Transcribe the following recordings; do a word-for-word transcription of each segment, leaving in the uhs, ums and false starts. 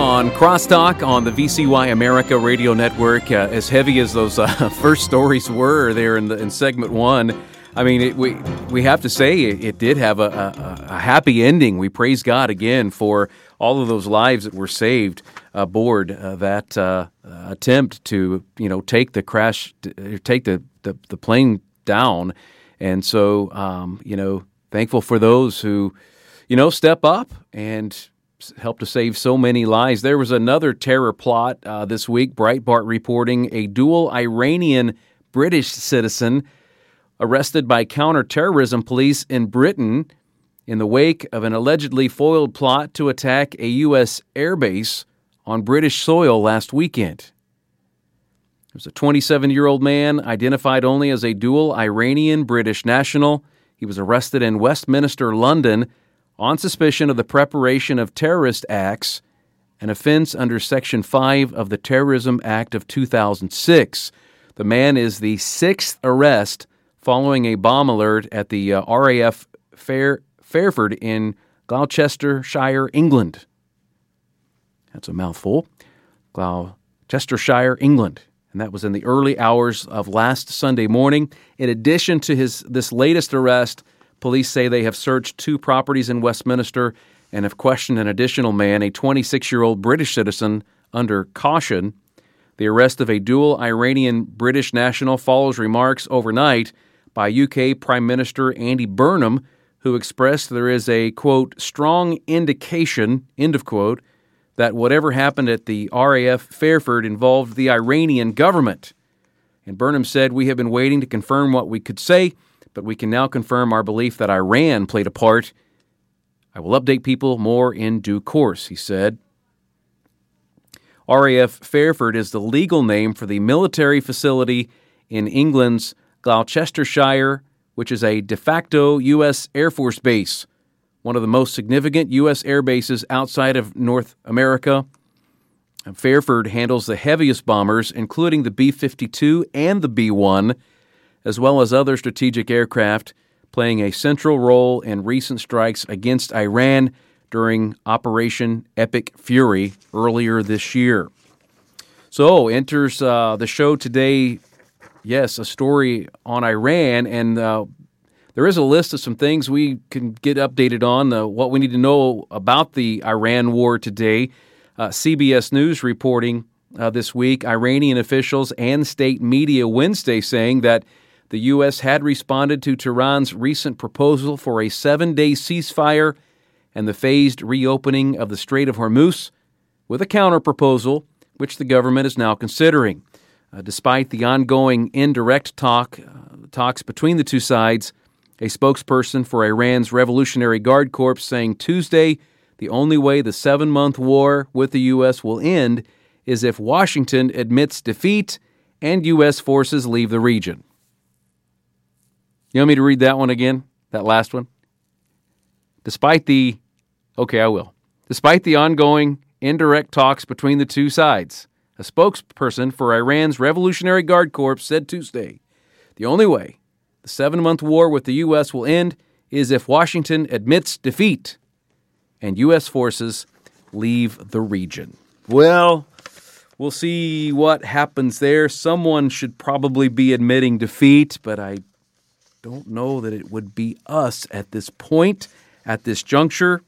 on Crosstalk on the V C Y America Radio Network. Uh, as heavy as those uh, first stories were there in, the, in segment one, I mean, it, we we have to say it, it did have a, a, a happy ending. We praise God again for all of those lives that were saved aboard uh, that uh, attempt to, you know, take the crash, take the, the, the plane down. And so, um, you know, thankful for those who, you know, step up and help to save so many lives. There was another terror plot uh, this week. Breitbart reporting a dual Iranian-British citizen arrested by counterterrorism police in Britain in the wake of an allegedly foiled plot to attack a U S airbase on British soil last weekend. There was a twenty-seven-year-old man identified only as a dual Iranian-British national. He was arrested in Westminster, London, on suspicion of the preparation of terrorist acts, an offense under Section five of the Terrorism Act of two thousand six. The man is the sixth arrest following a bomb alert at the uh, R A F Fair, Fairford in Gloucestershire, England. That's a mouthful. Gloucestershire, England. And that was in the early hours of last Sunday morning. In addition to his this latest arrest, police say they have searched two properties in Westminster and have questioned an additional man, a twenty-six-year-old British citizen, under caution. The arrest of a dual Iranian-British national follows remarks overnight by U K Prime Minister Andy Burnham, who expressed there is a, quote, strong indication, end of quote, that whatever happened at the R A F Fairford involved the Iranian government. And Burnham said, we have been waiting to confirm what we could say, but we can now confirm our belief that Iran played a part. I will update people more in due course, he said. R A F Fairford is the legal name for the military facility in England's Gloucestershire, which is a de facto U S Air Force base, one of the most significant U S air bases outside of North America. Fairford handles the heaviest bombers, including the B fifty-two and the B one, as well as other strategic aircraft, playing a central role in recent strikes against Iran during Operation Epic Fury earlier this year. So, enters uh, the show today, yes, a story on Iran, and uh, there is a list of some things we can get updated on, uh, what we need to know about the Iran war today. Uh, C B S News reporting uh, this week, Iranian officials and state media Wednesday saying that the U S had responded to Tehran's recent proposal for a seven-day ceasefire and the phased reopening of the Strait of Hormuz with a counterproposal, which the government is now considering. Uh, despite the ongoing indirect talk, uh, talks between the two sides, a spokesperson for Iran's Revolutionary Guard Corps saying Tuesday the only way the seven-month war with the U S will end is if Washington admits defeat and U S forces leave the region. You want me to read that one again? That last one? Despite the, okay, I will. Despite the ongoing indirect talks between the two sides, a spokesperson for Iran's Revolutionary Guard Corps said Tuesday, the only way the seven-month war with the U S will end is if Washington admits defeat and U S forces leave the region. Well, we'll see what happens there. Someone should probably be admitting defeat, but I don't know that it would be us at this point, at this juncture.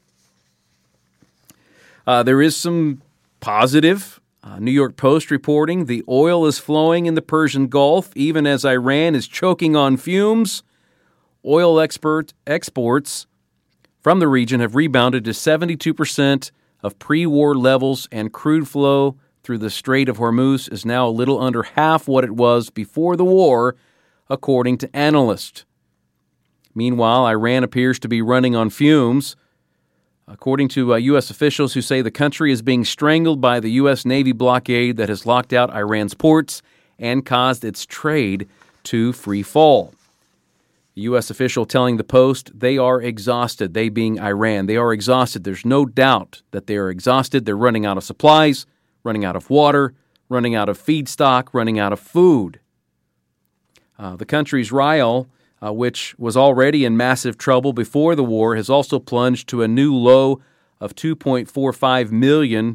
Uh, there is some positive. Uh, New York Post reporting the oil is flowing in the Persian Gulf even as Iran is choking on fumes. Oil export exports from the region have rebounded to seventy-two percent of pre-war levels, and crude flow through the Strait of Hormuz is now a little under half what it was before the war, according to analysts. Meanwhile, Iran appears to be running on fumes. According to uh, U S officials who say the country is being strangled by the U S Navy blockade that has locked out Iran's ports and caused its trade to free fall. A U S official telling the Post they are exhausted, they being Iran. They are exhausted. There's no doubt that they are exhausted. They're running out of supplies, running out of water, running out of feedstock, running out of food. Uh, the country's rial, uh, which was already in massive trouble before the war, has also plunged to a new low of two point four five million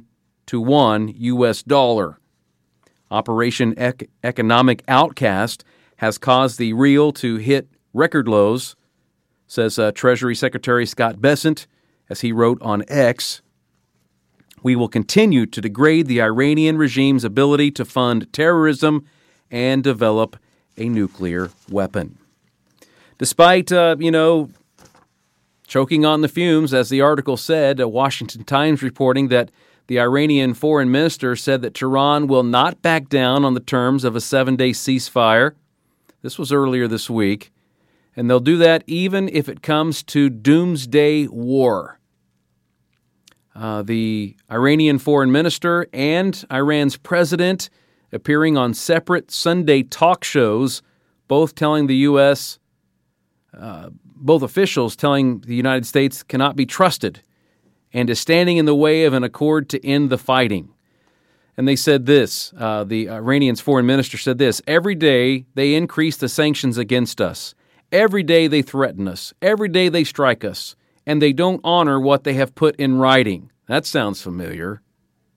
to one U S dollar. Operation Ec- Economic Outcast has caused the rial to hit record lows, says uh, Treasury Secretary Scott Bessent, as he wrote on X. We will continue to degrade the Iranian regime's ability to fund terrorism and develop a nuclear weapon. Despite, uh, you know, choking on the fumes, as the article said, a Washington Times reporting that the Iranian foreign minister said that Tehran will not back down on the terms of a seven-day ceasefire. This was earlier this week. And they'll do that even if it comes to doomsday war. Uh, the Iranian foreign minister and Iran's president appearing on separate Sunday talk shows, both telling the U S, uh, both officials telling the United States cannot be trusted and is standing in the way of an accord to end the fighting. And they said this, uh, the Iranian's foreign minister said this, every day they increase the sanctions against us. Every day they threaten us. Every day they strike us. And they don't honor what they have put in writing. That sounds familiar.